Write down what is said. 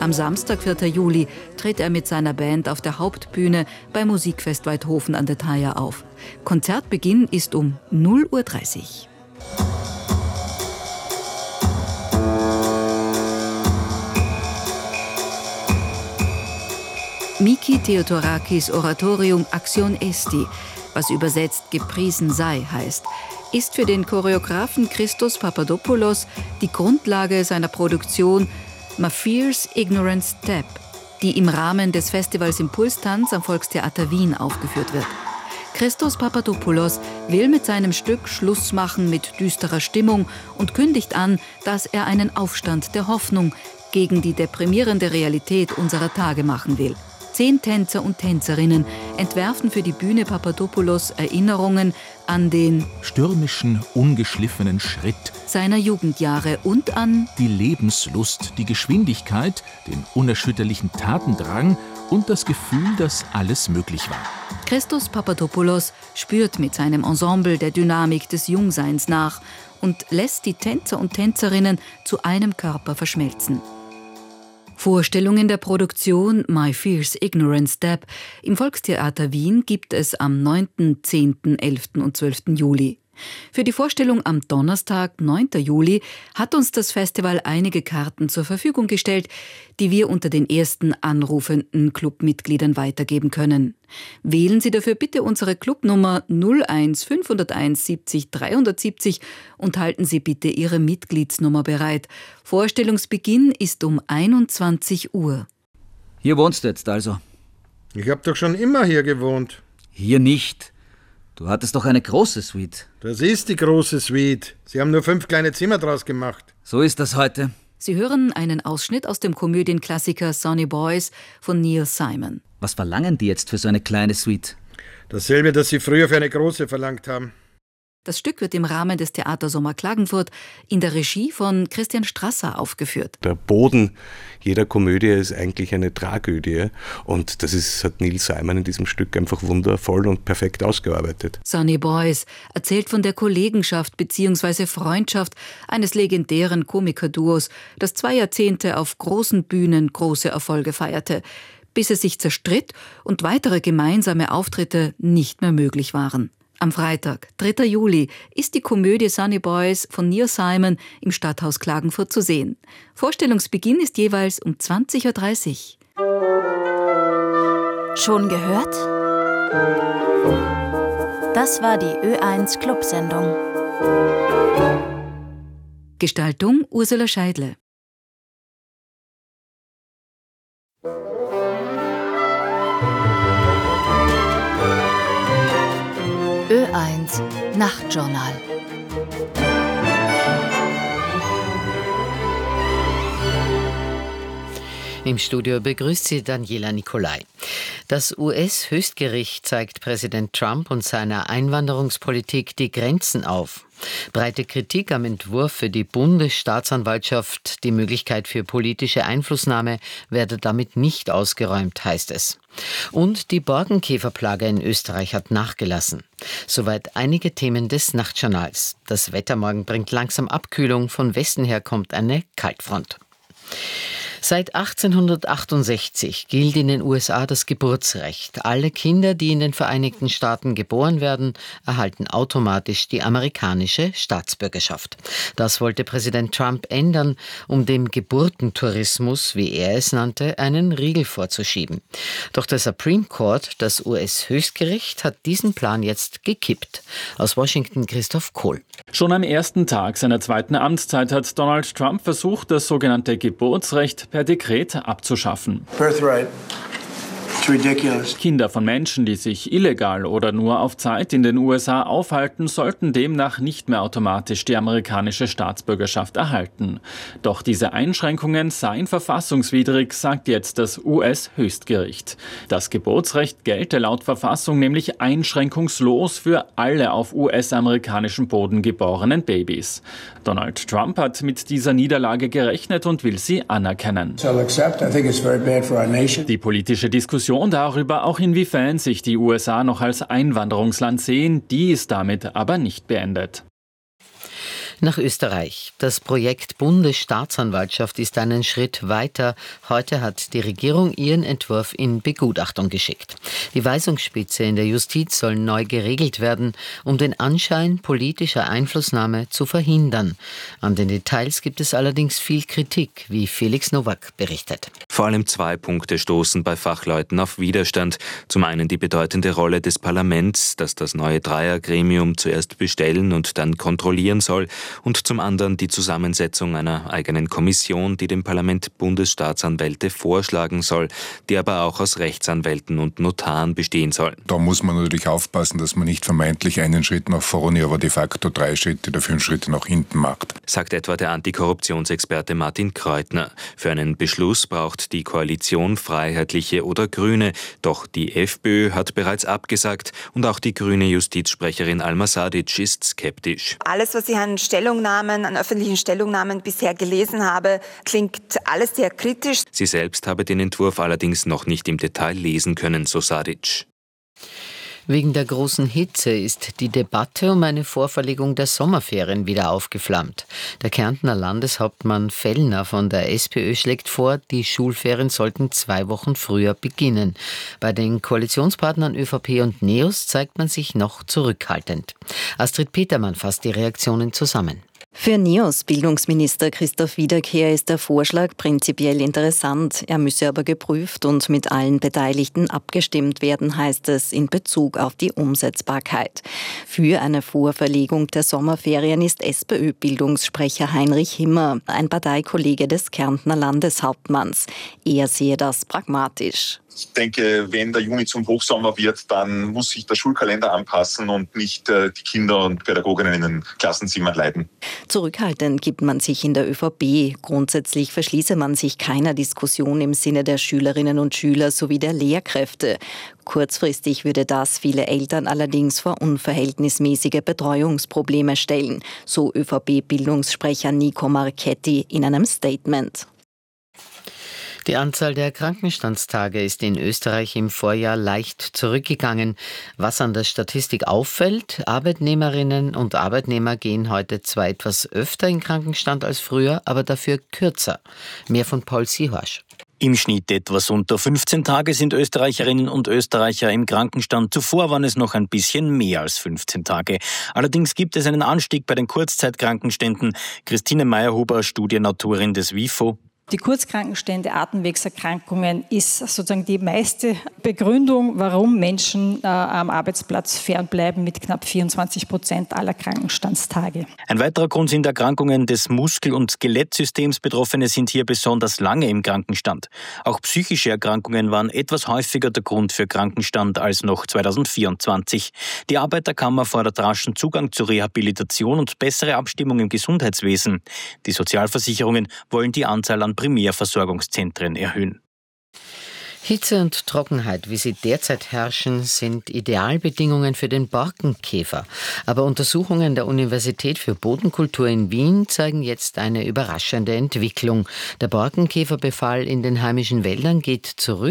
Am Samstag, 4. Juli, tritt er mit seiner Band auf der Hauptbühne bei Musikfest Waidhofen an der Thaya auf. Konzertbeginn ist um 0:30 Uhr. Miki Theodorakis Oratorium Axion Esti, was übersetzt gepriesen sei heißt, ist für den Choreografen Christos Papadopoulos die Grundlage seiner Produktion My Fierce Ignorant Step, die im Rahmen des Festivals Impulstanz am Volkstheater Wien aufgeführt wird. Christos Papadopoulos will mit seinem Stück Schluss machen mit düsterer Stimmung und kündigt an, dass er einen Aufstand der Hoffnung gegen die deprimierende Realität unserer Tage machen will. 10 Tänzer und Tänzerinnen entwerfen für die Bühne Papadopoulos Erinnerungen an den stürmischen, ungeschliffenen Schritt seiner Jugendjahre und an die Lebenslust, die Geschwindigkeit, den unerschütterlichen Tatendrang und das Gefühl, dass alles möglich war. Christos Papadopoulos spürt mit seinem Ensemble der Dynamik des Jungseins nach und lässt die Tänzer und Tänzerinnen zu einem Körper verschmelzen. Vorstellungen der Produktion My Fierce Ignorant Step im Volkstheater Wien gibt es am 9., 10., 11. und 12. Juli. Für die Vorstellung am Donnerstag, 9. Juli, hat uns das Festival einige Karten zur Verfügung gestellt, die wir unter den ersten anrufenden Clubmitgliedern weitergeben können. Wählen Sie dafür bitte unsere Clubnummer 01 501 70 370 und halten Sie bitte Ihre Mitgliedsnummer bereit. Vorstellungsbeginn ist um 21 Uhr. Hier wohnst du jetzt also? Ich habe doch schon immer hier gewohnt. Hier nicht. Du hattest doch eine große Suite. Das ist die große Suite. Sie haben nur 5 kleine Zimmer draus gemacht. So ist das heute. Sie hören einen Ausschnitt aus dem Komödienklassiker Sonny Boys von Neil Simon. Was verlangen die jetzt für so eine kleine Suite? Dasselbe, das Sie früher für eine große verlangt haben. Das Stück wird im Rahmen des Theatersommer Klagenfurt in der Regie von Christian Strasser aufgeführt. Der Boden jeder Komödie ist eigentlich eine Tragödie und das hat Neil Simon in diesem Stück einfach wundervoll und perfekt ausgearbeitet. Sonny Boys erzählt von der Kollegenschaft bzw. Freundschaft eines legendären Komikerduos, das 2 Jahrzehnte auf großen Bühnen große Erfolge feierte, bis es sich zerstritt und weitere gemeinsame Auftritte nicht mehr möglich waren. Am Freitag, 3. Juli, ist die Komödie Sonny Boys von Neil Simon im Stadthaus Klagenfurt zu sehen. Vorstellungsbeginn ist jeweils um 20:30 Uhr. Schon gehört? Das war die Ö1 Clubsendung. Gestaltung Ursula Scheidle. Ö1 Nachtjournal. Im Studio begrüßt sie Daniela Nicolai. Das US-Höchstgericht zeigt Präsident Trump und seiner Einwanderungspolitik die Grenzen auf. Breite Kritik am Entwurf für die Bundesstaatsanwaltschaft, die Möglichkeit für politische Einflussnahme werde damit nicht ausgeräumt, heißt es. Und die Borkenkäferplage in Österreich hat nachgelassen. Soweit einige Themen des Nachtjournals. Das Wetter morgen bringt langsam Abkühlung, von Westen her kommt eine Kaltfront. Seit 1868 gilt in den USA das Geburtsrecht. Alle Kinder, die in den Vereinigten Staaten geboren werden, erhalten automatisch die amerikanische Staatsbürgerschaft. Das wollte Präsident Trump ändern, um dem Geburtentourismus, wie er es nannte, einen Riegel vorzuschieben. Doch der Supreme Court, das US-Höchstgericht, hat diesen Plan jetzt gekippt. Aus Washington Christoph Kohl. Schon am ersten Tag seiner zweiten Amtszeit hat Donald Trump versucht, das sogenannte Geburtsrecht per Dekret abzuschaffen. Birthright. It's ridiculous. Kinder von Menschen, die sich illegal oder nur auf Zeit in den USA aufhalten, sollten demnach nicht mehr automatisch die amerikanische Staatsbürgerschaft erhalten. Doch diese Einschränkungen seien verfassungswidrig, sagt jetzt das US-Höchstgericht. Das Geburtsrecht gelte laut Verfassung nämlich einschränkungslos für alle auf US-amerikanischem Boden geborenen Babys. Donald Trump hat mit dieser Niederlage gerechnet und will sie anerkennen. Die politische Diskussion darüber, auch inwiefern sich die USA noch als Einwanderungsland sehen, die ist damit aber nicht beendet. Nach Österreich. Das Projekt Bundesstaatsanwaltschaft ist einen Schritt weiter. Heute hat die Regierung ihren Entwurf in Begutachtung geschickt. Die Weisungsspitze in der Justiz soll neu geregelt werden, um den Anschein politischer Einflussnahme zu verhindern. An den Details gibt es allerdings viel Kritik, wie Felix Nowak berichtet. Vor allem 2 Punkte stoßen bei Fachleuten auf Widerstand. Zum einen die bedeutende Rolle des Parlaments, das das neue Dreiergremium zuerst bestellen und dann kontrollieren soll, und zum anderen die Zusammensetzung einer eigenen Kommission, die dem Parlament Bundesstaatsanwälte vorschlagen soll, die aber auch aus Rechtsanwälten und Notaren bestehen soll. Da muss man natürlich aufpassen, dass man nicht vermeintlich einen Schritt nach vorne, aber de facto 3 Schritte oder 5 Schritte nach hinten macht. Sagt etwa der Antikorruptionsexperte Martin Kreutner. Für einen Beschluss braucht die Koalition Freiheitliche oder Grüne. Doch die FPÖ hat bereits abgesagt und auch die grüne Justizsprecherin Alma Sadic ist skeptisch. Alles, was ich an öffentlichen Stellungnahmen bisher gelesen habe, klingt alles sehr kritisch. Sie selbst habe den Entwurf allerdings noch nicht im Detail lesen können, so Sadic. Wegen der großen Hitze ist die Debatte um eine Vorverlegung der Sommerferien wieder aufgeflammt. Der Kärntner Landeshauptmann Fellner von der SPÖ schlägt vor, die Schulferien sollten 2 Wochen früher beginnen. Bei den Koalitionspartnern ÖVP und NEOS zeigt man sich noch zurückhaltend. Astrid Petermann fasst die Reaktionen zusammen. Für NEOS-Bildungsminister Christoph Wiederkehr ist der Vorschlag prinzipiell interessant. Er müsse aber geprüft und mit allen Beteiligten abgestimmt werden, heißt es in Bezug auf die Umsetzbarkeit. Für eine Vorverlegung der Sommerferien ist SPÖ-Bildungssprecher Heinrich Himmer, ein Parteikollege des Kärntner Landeshauptmanns. Er sehe das pragmatisch. Ich denke, wenn der Juni zum Hochsommer wird, dann muss sich der Schulkalender anpassen und nicht die Kinder und Pädagoginnen in den Klassenzimmern leiden. Zurückhaltend gibt man sich in der ÖVP. Grundsätzlich verschließe man sich keiner Diskussion im Sinne der Schülerinnen und Schüler sowie der Lehrkräfte. Kurzfristig würde das viele Eltern allerdings vor unverhältnismäßige Betreuungsprobleme stellen, so ÖVP-Bildungssprecher Nico Marchetti in einem Statement. Die Anzahl der Krankenstandstage ist in Österreich im Vorjahr leicht zurückgegangen. Was an der Statistik auffällt, Arbeitnehmerinnen und Arbeitnehmer gehen heute zwar etwas öfter in Krankenstand als früher, aber dafür kürzer. Mehr von Paul Sihorsch. Im Schnitt etwas unter 15 Tage sind Österreicherinnen und Österreicher im Krankenstand. Zuvor waren es noch ein bisschen mehr als 15 Tage. Allerdings gibt es einen Anstieg bei den Kurzzeitkrankenständen. Christine Meyerhuber, Studienautorin des WIFO. Die Kurzkrankenstände, Atemwegserkrankungen ist sozusagen die meiste Begründung, warum Menschen am Arbeitsplatz fernbleiben mit knapp 24% aller Krankenstandstage. Ein weiterer Grund sind Erkrankungen des Muskel- und Skelettsystems. Betroffene sind hier besonders lange im Krankenstand. Auch psychische Erkrankungen waren etwas häufiger der Grund für Krankenstand als noch 2024. Die Arbeiterkammer fordert raschen Zugang zu Rehabilitation und bessere Abstimmung im Gesundheitswesen. Die Sozialversicherungen wollen die Anzahl an Primärversorgungszentren erhöhen. Hitze und Trockenheit, wie sie derzeit herrschen, sind Idealbedingungen für den Borkenkäfer. Aber Untersuchungen der Universität für Bodenkultur in Wien zeigen jetzt eine überraschende Entwicklung. Der Borkenkäferbefall in den heimischen Wäldern geht zurück.